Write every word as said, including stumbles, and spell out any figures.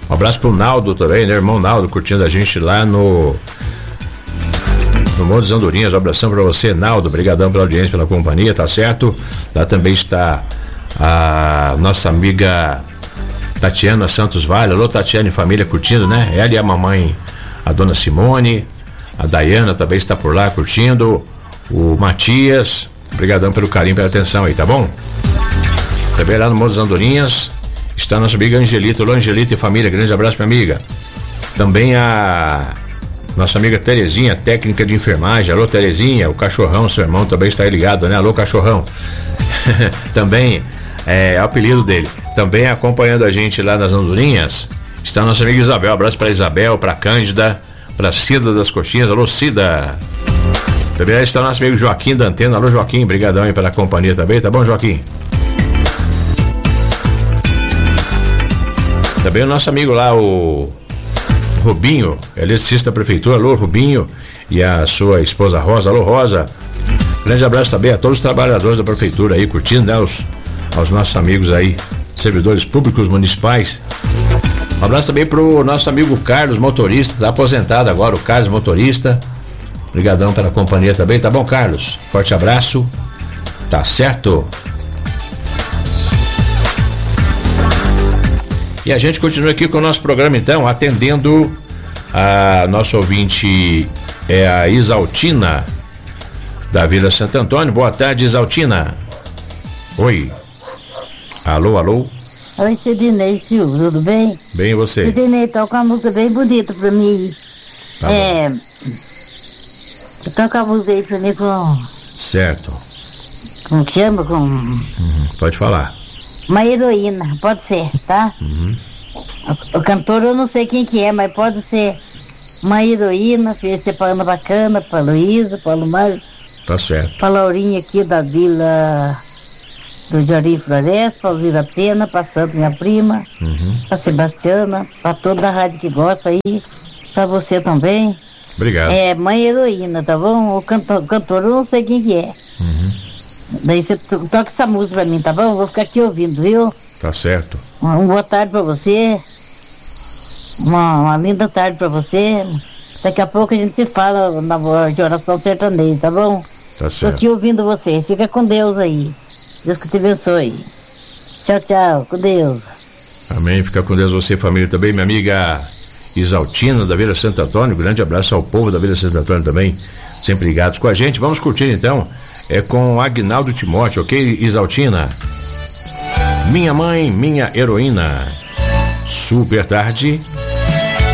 Um abraço pro Naldo também, né? Irmão Naldo, curtindo a gente lá no no Monte das Andorinhas. Um abração pra você, Naldo. Obrigadão pela audiência, pela companhia, tá certo? Lá também está a nossa amiga Tatiana Santos Vale. Alô, Tatiana e família curtindo, né? Ela e a mamãe, a dona Simone. A Dayana também está por lá curtindo. O Matias. Obrigadão pelo carinho, pela atenção aí, tá bom? Também lá no Monte das Andorinhas está a nossa amiga Angelita. Alô, Angelita e família. Grande abraço, minha amiga. Também a nossa amiga Terezinha, técnica de enfermagem. Alô, Terezinha. O cachorrão, seu irmão, também está aí ligado, né? Alô, cachorrão. Também é o apelido dele. Também acompanhando a gente lá nas Andorinhas está a nossa amiga Isabel. Abraço para Isabel, para Cândida, para Cida das Coxinhas. Alô, Cida. Também está o nosso amigo Joaquim da Antena. Alô, Joaquim, brigadão aí pela companhia também, tá bom, Joaquim? Também o nosso amigo lá, o Rubinho, eletricista da prefeitura. Alô, Rubinho, e a sua esposa Rosa. Alô, Rosa. Grande abraço também a todos os trabalhadores da prefeitura aí, curtindo, né? Os, aos nossos amigos aí, servidores públicos municipais. Um abraço também pro nosso amigo Carlos, motorista, tá aposentado agora, o Carlos, motorista. Obrigadão pela companhia também, tá bom, Carlos? Forte abraço. Tá certo? E a gente continua aqui com o nosso programa, então, atendendo a nosso ouvinte, é a Isaltina, da Vila Santo Antônio. Boa tarde, Isaltina. Oi. Alô, alô. Oi, Sidney Silva, tudo bem? Bem, e você? Sidney, toca uma música bem bonita pra mim. Tá é. Toca a música aí pra mim com. Certo. Como que chama? Com. Uhum, pode falar. Uma heroína, pode ser, tá? Uhum. O, o cantor eu não sei quem que é, mas pode ser uma heroína. Fez ser pra Ana Bacana, pra Luísa, pra Lumar. Tá certo. Pra Laurinha aqui da Vila do Jardim Floresta, pra Alzira Pena, pra Santo, minha prima, uhum. pra Sebastiana, pra toda a rádio que gosta aí, pra você também. Obrigado. É, mãe heroína, tá bom? O cantor, o cantor eu não sei quem que é. Uhum. Daí você toca essa música pra mim, tá bom? Vou ficar aqui ouvindo, viu? Tá certo. Uma, uma boa tarde pra você. Uma, uma linda tarde pra você. Daqui a pouco a gente se fala na voz de oração sertaneja, tá bom? Tá certo. Tô aqui ouvindo você. Fica com Deus aí. Deus que te abençoe. Tchau, tchau. Com Deus. Amém. Fica com Deus você, família, também. Minha amiga Isaltina, da Vila Santo Antônio. Grande abraço ao povo da Vila Santo Antônio também. Sempre ligados com a gente. Vamos curtir, então. É com Agnaldo Timóteo, ok, Isaltina? Minha mãe, minha heroína. Super tarde.